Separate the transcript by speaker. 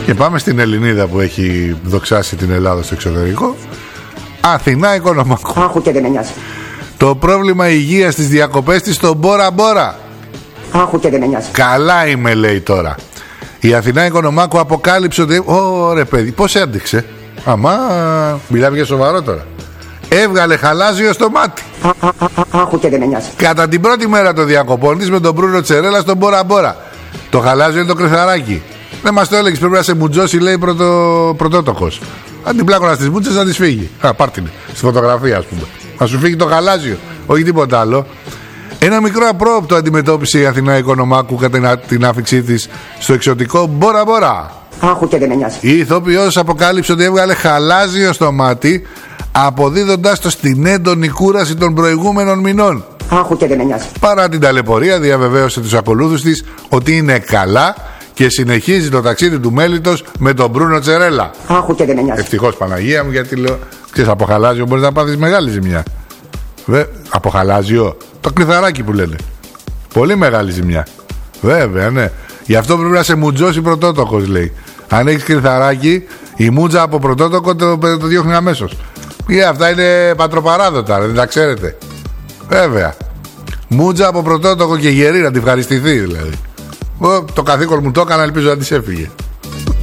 Speaker 1: Και πάμε στην Ελληνίδα που έχει δοξάσει την Ελλάδα στο εξωτερικό. Αθηνά Οικονομάκου.
Speaker 2: Άχου και δεν με νοιάζει.
Speaker 1: Το πρόβλημα υγείας στις διακοπές της στον Μπόρα Μπόρα.
Speaker 2: Άχου και δεν με νοιάζει.
Speaker 1: Καλά είμαι, λέει τώρα. Η Αθηνά Οικονομάκου αποκάλυψε ότι. Ωρε παιδί, πώς έντυξε. Αμά, μιλάμε για σοβαρό τώρα. Έβγαλε χαλάζιο στο μάτι.
Speaker 2: Άχου και δεν με νοιάζει.
Speaker 1: Κατά την πρώτη μέρα των διακοπών της με τον Μπρούνο Τσερέλα στον Μπόρα Μπόρα. Το χαλάζιο είναι το κρυθαράκι. Δεν μας το έλεγες, πρέπει να σε μουτζώσει, λέει, πρωτότοκος. Αν την πλάκωνα στις μούτσες να της φύγει. Πάρ' την στη φωτογραφία, ας πούμε. Να σου φύγει το χαλάζιο, όχι τίποτα άλλο. Ένα μικρό απρόοπτο αντιμετώπισε η Αθηνά Οικονομάκου κατά την άφηξή της στο εξωτικό Μπόρα Μπόρα.
Speaker 2: Άχου και δεν με νοιάζει.
Speaker 1: Η ηθοποιός αποκάλυψε ότι έβγαλε χαλάζιο στο μάτι, αποδίδοντάς το στην έντονη κούραση των προηγούμενων μηνών.
Speaker 2: Άχου και δεν με νοιάζει.
Speaker 1: Παρά την ταλαιπωρία, διαβεβαίωσε τους ακολούθους της ότι είναι καλά και συνεχίζει το ταξίδι του μέλιτος με τον Μπρούνο Τσερέλα.
Speaker 2: Άχου και δεν με νοιάζει.
Speaker 1: Ευτυχώς, Παναγία μου, γιατί λέω, ξέρεις, από χαλάζιο μπορείς να πάθεις μεγάλη ζημιά. Από χαλάζιο, το κλειθαράκι που λένε. Πολύ μεγάλη ζημιά. Βέβαια, ναι. Γι' αυτό πρέπει να σε μουτζώσει πρωτότοκος, λέει. Αν έχεις κλειθαράκι, η μούτζα από πρωτότοκο το διώχνει αμέσως. Αυτά είναι πατροπαράδοτα, δεν τα ξέρετε. Βέβαια. Μούτζα από πρωτότοκο και γερή, να τη ευχαριστηθεί δηλαδή. Το καθήκον μου το έκανα, ελπίζω να της έφυγε.